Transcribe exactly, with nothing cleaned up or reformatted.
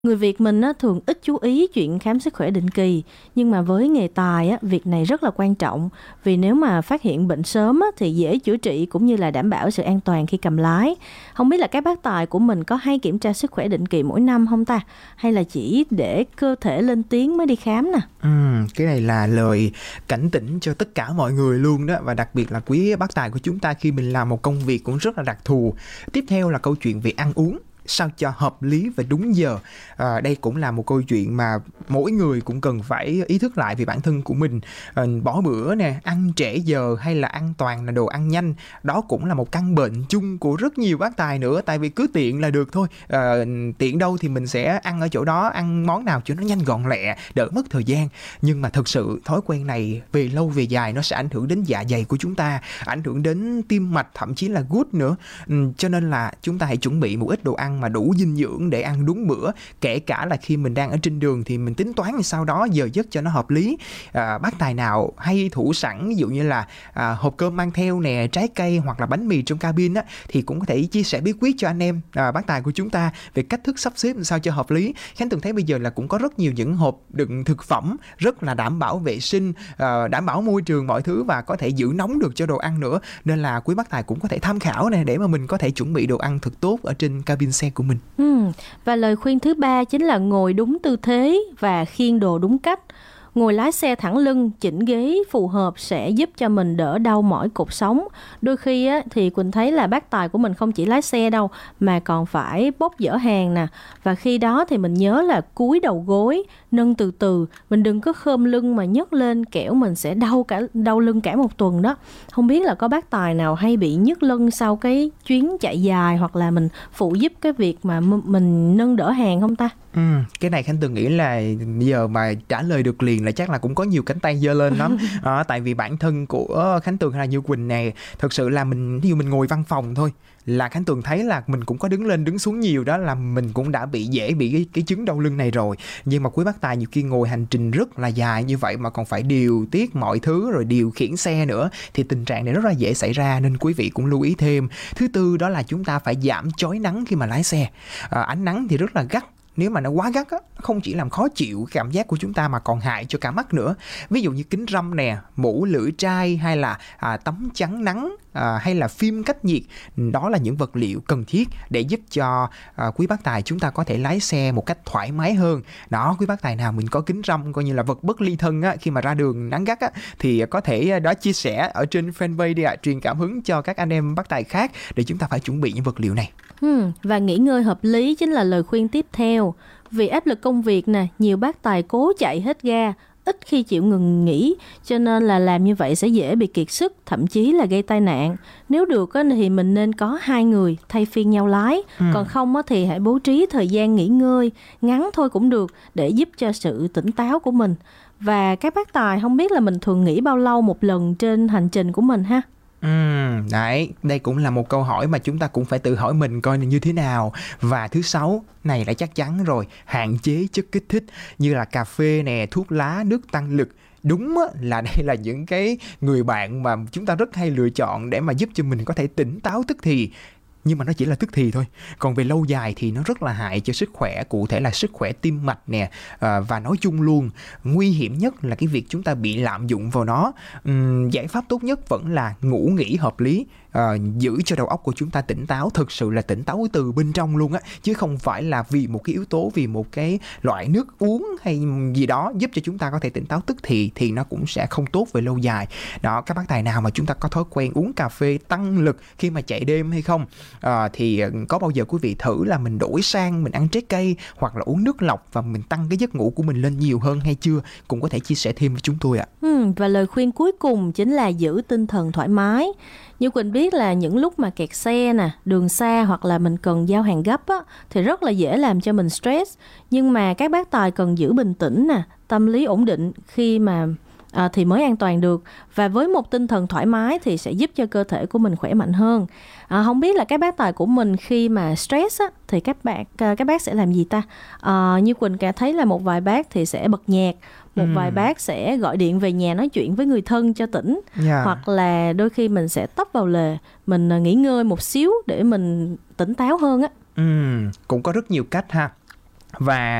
Người Việt mình á, thường ít chú ý chuyện khám sức khỏe định kỳ, nhưng mà với nghề tài á, việc này rất là quan trọng, vì nếu mà phát hiện bệnh sớm á, thì dễ chữa trị cũng như là đảm bảo sự an toàn khi cầm lái. Không biết là các bác tài của mình có hay kiểm tra sức khỏe định kỳ mỗi năm không ta? Hay là chỉ để cơ thể lên tiếng mới đi khám nè? Ừ, cái này là lời cảnh tỉnh cho tất cả mọi người luôn đó, và đặc biệt là quý bác tài của chúng ta khi mình làm một công việc cũng rất là đặc thù. Tiếp theo là câu chuyện về ăn uống sao cho hợp lý và đúng giờ. À, đây cũng là một câu chuyện mà mỗi người cũng cần phải ý thức lại vì bản thân của mình. À, bỏ bữa nè, ăn trễ giờ hay là ăn toàn là đồ ăn nhanh, đó cũng là một căn bệnh chung của rất nhiều bác tài nữa. Tại vì cứ tiện là được thôi, à, tiện đâu thì mình sẽ ăn ở chỗ đó, ăn món nào cho nó nhanh gọn lẹ, đỡ mất thời gian. Nhưng mà thực sự thói quen này về lâu về dài nó sẽ ảnh hưởng đến dạ dày của chúng ta, ảnh hưởng đến tim mạch, thậm chí là gút nữa. Ừ, cho nên là chúng ta hãy chuẩn bị một ít đồ ăn mà đủ dinh dưỡng để ăn đúng bữa. Kể cả là khi mình đang ở trên đường thì mình tính toán sau đó giờ giấc cho nó hợp lý. À, bác tài nào hay thủ sẵn ví dụ như là à, hộp cơm mang theo nè, trái cây hoặc là bánh mì trong cabin á, thì cũng có thể chia sẻ bí quyết cho anh em à, bác tài của chúng ta về cách thức sắp xếp làm sao cho hợp lý. Khánh từng thấy bây giờ là cũng có rất nhiều những hộp đựng thực phẩm rất là đảm bảo vệ sinh, à, đảm bảo môi trường mọi thứ và có thể giữ nóng được cho đồ ăn nữa. Nên là quý bác tài cũng có thể tham khảo nè để mà mình có thể chuẩn bị đồ ăn thật tốt ở trên cabin xe của mình. Ừ. Và lời khuyên thứ ba chính là ngồi đúng tư thế và khiêng đồ đúng cách. Ngồi lái xe thẳng lưng, chỉnh ghế phù hợp sẽ giúp cho mình đỡ đau mỏi cột sống. Đôi khi á, thì Quỳnh thấy là bác tài của mình không chỉ lái xe đâu mà còn phải bốc dỡ hàng nè. Và khi đó thì mình nhớ là cúi đầu gối, nâng từ từ, mình đừng có khom lưng mà nhấc lên, kẻo mình sẽ đau cả đau lưng cả một tuần đó. Không biết là có bác tài nào hay bị nhức lưng sau cái chuyến chạy dài hoặc là mình phụ giúp cái việc mà mình nâng đỡ hàng không ta? Ừ, cái này Khánh từng nghĩ là giờ mà trả lời được liền là chắc là cũng có nhiều cánh tay giơ lên lắm. À, tại vì bản thân của Khánh Tường hay là Như Quỳnh này, thực sự là mình ví dụ mình ngồi văn phòng thôi là Khánh Tường thấy là mình cũng có đứng lên đứng xuống nhiều, đó là mình cũng đã bị dễ bị cái, cái chứng đau lưng này rồi. Nhưng mà quý bác tài nhiều khi ngồi hành trình rất là dài như vậy mà còn phải điều tiết mọi thứ rồi điều khiển xe nữa thì tình trạng này rất là dễ xảy ra, nên quý vị cũng lưu ý thêm. Thứ tư đó là chúng ta phải giảm chói nắng khi mà lái xe. À, ánh nắng thì rất là gắt, nếu mà nó quá gắt á, không chỉ làm khó chịu cảm giác của chúng ta mà còn hại cho cả mắt nữa. Ví dụ như kính râm nè, mũ lưỡi trai hay là à, tấm chắn nắng à, hay là phim cách nhiệt, đó là những vật liệu cần thiết để giúp cho à, quý bác tài chúng ta có thể lái xe một cách thoải mái hơn. Đó, quý bác tài nào mình có kính râm coi như là vật bất ly thân á, khi mà ra đường nắng gắt á, thì có thể đó chia sẻ ở trên fanpage đi ạ, à, truyền cảm hứng cho các anh em bác tài khác để chúng ta phải chuẩn bị những vật liệu này. Ừ, và nghỉ ngơi hợp lý chính là lời khuyên tiếp theo. Vì áp lực công việc nè, nhiều bác tài cố chạy hết ga, ít khi chịu ngừng nghỉ, cho nên là làm như vậy sẽ dễ bị kiệt sức, thậm chí là gây tai nạn. Nếu được thì mình nên có hai người thay phiên nhau lái, ừ. còn không thì hãy bố trí thời gian nghỉ ngơi ngắn thôi cũng được để giúp cho sự tỉnh táo của mình. Và các bác tài không biết là mình thường nghỉ bao lâu một lần trên hành trình của mình ha? Ừ, đấy, đây cũng là một câu hỏi mà chúng ta cũng phải tự hỏi mình coi là như thế nào. Và thứ sáu, này là chắc chắn rồi, hạn chế chất kích thích như là cà phê nè, thuốc lá, nước tăng lực. Đúng là đây là những cái người bạn mà chúng ta rất hay lựa chọn để mà giúp cho mình có thể tỉnh táo tức thì. Nhưng mà nó chỉ là tức thì thôi. Còn về lâu dài thì nó rất là hại cho sức khỏe, cụ thể là sức khỏe tim mạch nè. À, và nói chung luôn, nguy hiểm nhất là cái việc chúng ta bị lạm dụng vào nó. uhm, Giải pháp tốt nhất vẫn là ngủ nghỉ hợp lý, à, giữ cho đầu óc của chúng ta tỉnh táo, thực sự là tỉnh táo từ bên trong luôn á, chứ không phải là vì một cái yếu tố, vì một cái loại nước uống hay gì đó giúp cho chúng ta có thể tỉnh táo tức thì thì nó cũng sẽ không tốt về lâu dài. Đó, các bác tài nào mà chúng ta có thói quen uống cà phê tăng lực khi mà chạy đêm hay không? À, thì có bao giờ quý vị thử là mình đổi sang mình ăn trái cây hoặc là uống nước lọc và mình tăng cái giấc ngủ của mình lên nhiều hơn hay chưa? Cũng có thể chia sẻ thêm với chúng tôi ạ. Ừ, và lời khuyên cuối cùng chính là giữ tinh thần thoải mái. Như Quỳnh biết là những lúc mà kẹt xe nè, đường xa hoặc là mình cần giao hàng gấp á, thì rất là dễ làm cho mình stress. Nhưng mà các bác tài cần giữ bình tĩnh nè, tâm lý ổn định khi mà À, thì mới an toàn được. Và với một tinh thần thoải mái thì sẽ giúp cho cơ thể của mình khỏe mạnh hơn. À, không biết là các bác tài của mình khi mà stress á, thì các bác các bác sẽ làm gì ta? À, như Quỳnh cả thấy là một vài bác thì sẽ bật nhạc, một ừ. vài bác sẽ gọi điện về nhà nói chuyện với người thân cho tỉnh, yeah. hoặc là đôi khi mình sẽ tấp vào lề, mình nghỉ ngơi một xíu để mình tỉnh táo hơn á. Ừ, cũng có rất nhiều cách ha. Và